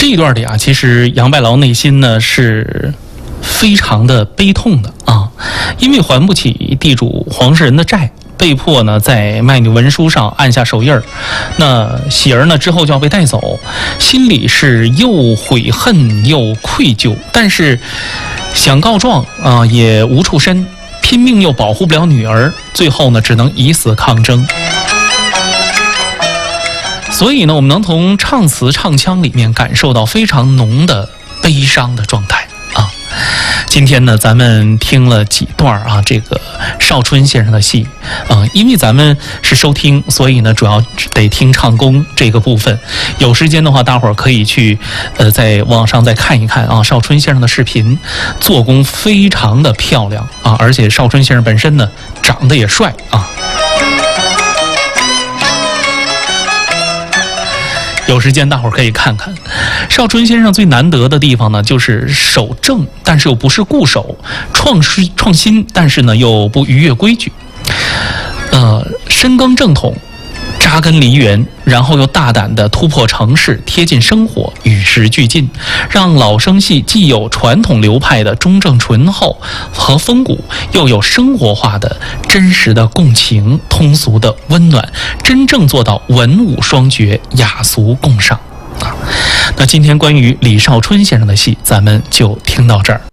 这一段里啊，其实杨白劳内心呢是非常的悲痛的啊，因为还不起地主黄世仁的债，被迫呢在卖女文书上按下手印儿。那喜儿呢之后就要被带走，心里是又悔恨又愧疚，但是想告状啊也无处申，拼命又保护不了女儿，最后呢只能以死抗争。所以呢，我们能从唱词唱腔里面感受到非常浓的悲伤的状态啊。今天呢，咱们听了几段啊，这个邵春先生的戏啊，因为咱们是收听，所以呢，主要得听唱功这个部分。有时间的话，大伙儿可以去在网上再看一看啊，邵春先生的视频，做工非常的漂亮啊，而且邵春先生本身呢，长得也帅啊。有时间大伙儿可以看看邵春先生最难得的地方呢，就是守正，但是又不是固守；创新，但是呢又不逾越规矩。深耕正统，扎根梨园，然后又大胆地突破城市，贴近生活，与时俱进，让老生戏既有传统流派的中正醇厚和风骨，又有生活化的真实的共情，通俗的温暖，真正做到文武双绝，雅俗共赏啊。那今天关于李少春先生的戏，咱们就听到这儿。